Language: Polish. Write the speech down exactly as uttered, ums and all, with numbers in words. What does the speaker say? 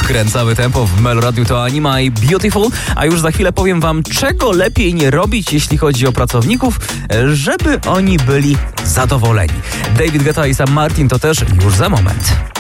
Wkręcamy tempo w Meloradiu, to Anima i Beautiful, a już za chwilę powiem wam, czego lepiej nie robić, jeśli chodzi o pracowników, żeby oni byli zadowoleni. David Guetta i Sam Martin to też już za moment.